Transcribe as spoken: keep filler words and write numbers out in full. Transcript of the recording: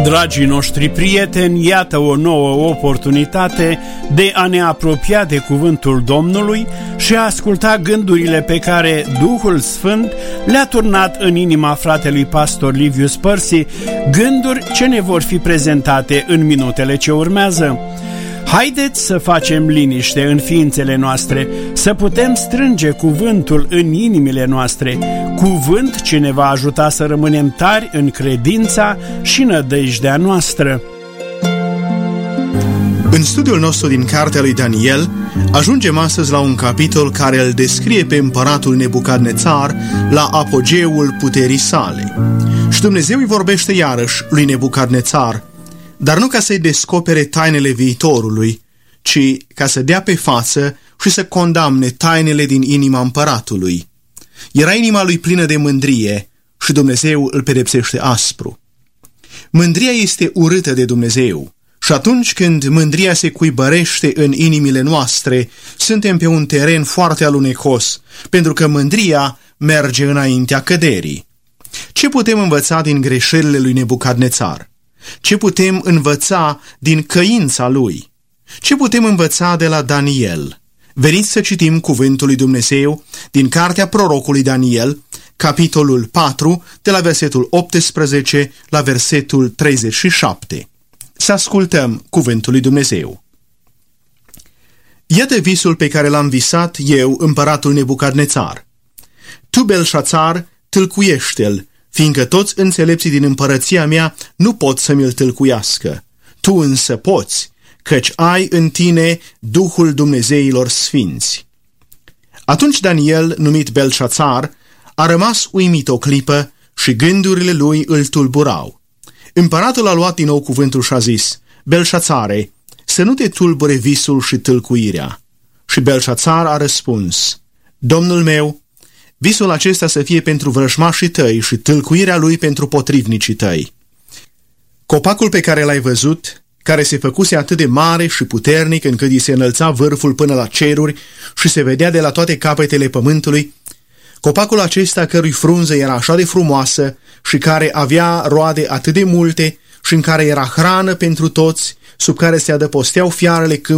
Dragii noștri prieteni, iată o nouă oportunitate de a ne apropia de cuvântul Domnului și a asculta gândurile pe care Duhul Sfânt le-a turnat în inima fratelui pastor Liviu Spărsi, gânduri ce ne vor fi prezentate în minutele ce urmează. Haideți să facem liniște în ființele noastre, să putem strânge cuvântul în inimile noastre, cuvânt ce ne va ajuta să rămânem tari în credința și nădejdea noastră. În studiul nostru din cartea lui Daniel, ajungem astăzi la un capitol care îl descrie pe împăratul Nebucadnețar la apogeul puterii sale. Și Dumnezeu îi vorbește iarăși lui Nebucadnețar, dar nu ca să-i descopere tainele viitorului, ci ca să dea pe față și să condamne tainele din inima împăratului. Era inima lui plină de mândrie și Dumnezeu îl pedepsește aspru. Mândria este urâtă de Dumnezeu și atunci când mândria se cuibărește în inimile noastre, suntem pe un teren foarte alunecos, pentru că mândria merge înaintea căderii. Ce putem învăța din greșelile lui Nebucadnețar? Ce putem învăța din căința lui? Ce putem învăța de la Daniel? Veniți să citim cuvântul lui Dumnezeu din cartea prorocului Daniel, capitolul patru, de la versetul optsprezece la versetul treizeci și șapte. Să ascultăm cuvântul lui Dumnezeu. Iată visul pe care l-am visat eu, împăratul Nebucadnețar. Tu, Belșațar, tâlcuiește-l, fiindcă toți înțelepții din împărăția mea nu pot să mi-l tâlcuiască. Tu însă poți, căci ai în tine Duhul Dumnezeilor sfinți. Atunci Daniel, numit Belșațar, a rămas uimit o clipă și gândurile lui îl tulburau. Împăratul a luat din nou cuvântul și a zis: Belșațare, să nu te tulbure visul și tâlcuirea. Și Belșațar a răspuns: Domnul meu, visul acesta să fie pentru vrăjmașii tăi și tâlcuirea lui pentru potrivnicii tăi. Copacul pe care l-ai văzut, care se făcuse atât de mare și puternic încât îi se înălța vârful până la ceruri și se vedea de la toate capetele pământului, copacul acesta cărui frunză era așa de frumoasă și care avea roade atât de multe și în care era hrană pentru toți, sub care se adăposteau fiarele câmpului,